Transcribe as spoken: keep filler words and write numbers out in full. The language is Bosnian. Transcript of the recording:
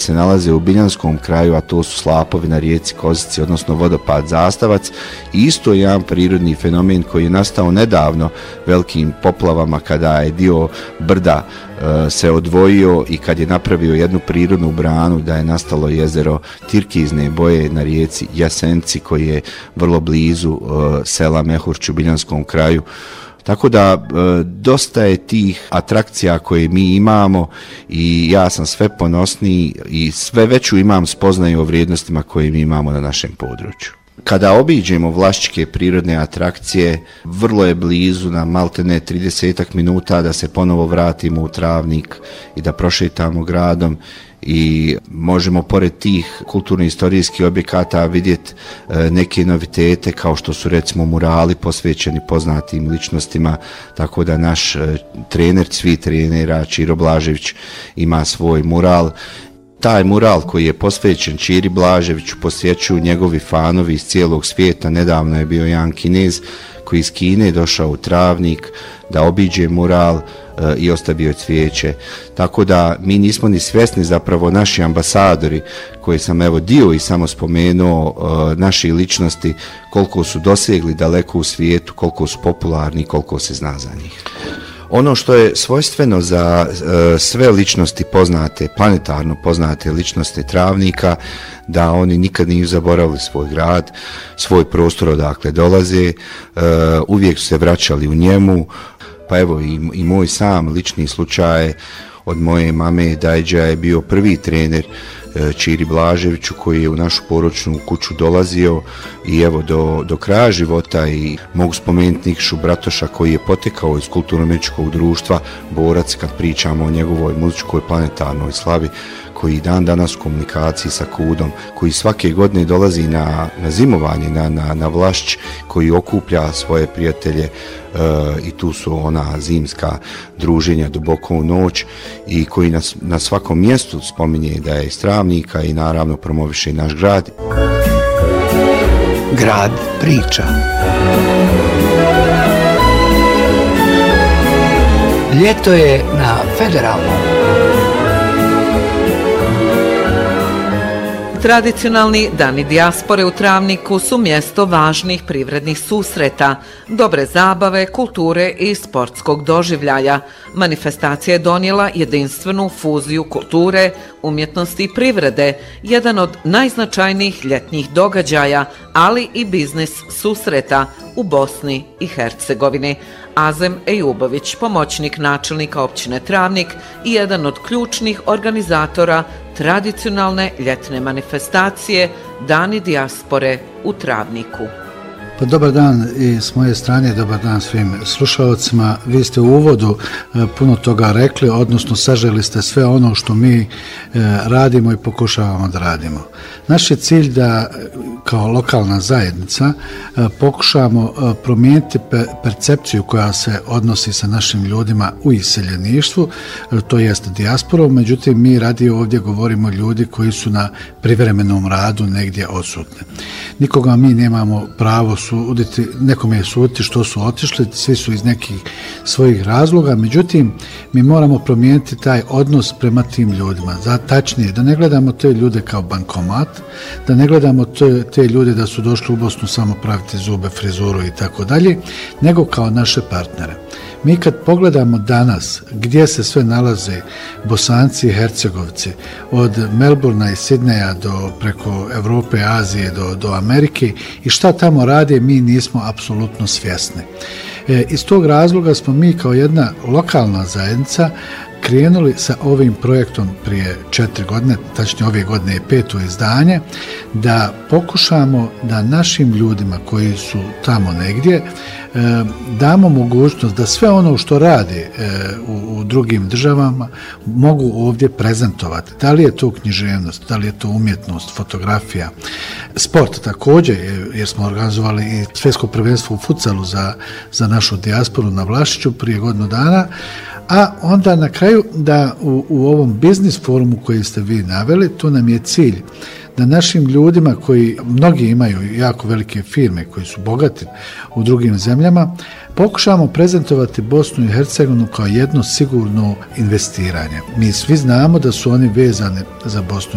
se nalaze u Biljanskom kraju, a to su slapovi na rijeci Kozici, odnosno vodopad Zastavac. I isto je jedan prirodni fenomen koji je nastao nedavno velikim poplavama kada je dio brda e, se odvojio i kad je napravio jednu prirodnu branu da je nastalo jezero tirkizne boje na rijeci Jasenci koji je vrlo blizu e, sela Mehurč u Biljanskom kraju. Tako da e, dosta je tih atrakcija koje mi imamo i ja sam sve ponosniji i sve veću imam spoznaju o vrijednostima koje mi imamo na našem području. Kada obiđemo Vlaščke prirodne atrakcije, vrlo je blizu na maltene tridesetak minuta da se ponovo vratimo u Travnik i da prošetamo gradom i možemo pored tih kulturno-istorijskih objekata vidjeti e, neke novitete kao što su recimo murali posvećeni poznatim ličnostima, tako da naš e, trener, svi trenera Čiro Blažević ima svoj mural. Taj mural koji je posvećen Čiri Blaževiću posjećuju njegovi fanovi iz cijelog svijeta. Nedavno je bio jedan Kinez koji iz Kine došao u Travnik da obiđe mural e, i ostavio cvijeće. Tako da mi nismo ni svjesni, zapravo naši ambasadori koji sam evo dio i samo spomenuo, e, naši ličnosti koliko su dosegli daleko u svijetu, koliko su popularni, koliko se zna za njih. Ono što je svojstveno za e, sve ličnosti poznate, planetarno poznate ličnosti Travnika, da oni nikad nisu zaboravili svoj grad, svoj prostor odakle dolaze, e, uvijek su se vraćali u njemu. Pa evo i, i moj sam lični slučaj od moje mame Dajđa je bio prvi trener Čiri Blaževiću koji je u našu poročnu kuću dolazio i evo do, do kraja života. I mogu spomenuti Nikšu Bratoša koji je potekao iz kulturno-umjetničkog društva Borac, kad pričamo o njegovoj muzičkoj planetarnoj slavi, koji dan danas u komunikaciji sa Kudom, koji svake godine dolazi na, na zimovanje na, na, na Vlašć, koji okuplja svoje prijatelje e, i tu su ona zimska druženja duboko u noć i koji na, na svakom mjestu spominje da je iz Travnika i naravno promoviše i naš grad. Grad priča. Ljeto je na Federalnom. Tradicionalni dani dijaspore u Travniku su mjesto važnih privrednih susreta, dobre zabave, kulture i sportskog doživljaja. Manifestacija je donijela jedinstvenu fuziju kulture, umjetnosti i privrede, jedan od najznačajnijih ljetnjih događaja, ali i biznis susreta u Bosni i Hercegovini. Azem Ejubović, pomoćnik načelnika općine Travnik i jedan od ključnih organizatora tradicionalne ljetne manifestacije Dani dijaspore u Travniku. Pa dobar dan i s moje strane, dobar dan svim slušalcima. Vi ste u uvodu puno toga rekli, odnosno saželi ste sve ono što mi radimo i pokušavamo da radimo. Naš je cilj da kao lokalna zajednica pokušamo promijeniti percepciju koja se odnosi sa našim ljudima u iseljeništvu, to jest dijasporom, međutim mi radi ovdje govorimo ljudi koji su na privremenom radu negdje odsutni. Nikoga mi nemamo pravo suditi, nekome je suditi što su otišli, svi su iz nekih svojih razloga, međutim mi moramo promijeniti taj odnos prema tim ljudima. Za tačnije, da ne gledamo te ljude kao bankomat, da ne gledamo te, te ljude da su došli u Bosnu samo praviti zube, frizuru i tako dalje, nego kao naše partnere. Mi kad pogledamo danas gdje se sve nalaze Bosanci i Hercegovci, od Melbourna i Sidneja do preko Evrope, Azije do, do Amerike i šta tamo rade, mi nismo apsolutno svjesni. E, iz tog razloga smo mi kao jedna lokalna zajednica krenuli sa ovim projektom prije četiri godine, tačnije ove godine je peto izdanje, da pokušamo da našim ljudima koji su tamo negdje e, damo mogućnost da sve ono što rade e, u, u drugim državama mogu ovdje prezentovati. Da li je to književnost, da li je to umjetnost, fotografija, sport također, jer smo organizovali i svjetsko prvenstvo u futsalu za, za našu dijasporu na Vlašiću prije godinu dana, a onda na kraju da u, u ovom biznis forumu koji ste vi naveli, to nam je cilj da našim ljudima koji mnogi imaju jako velike firme koji su bogati u drugim zemljama, pokušamo prezentovati Bosnu i Hercegovinu kao jedno sigurno investiranje. Mi svi znamo da su oni vezani za Bosnu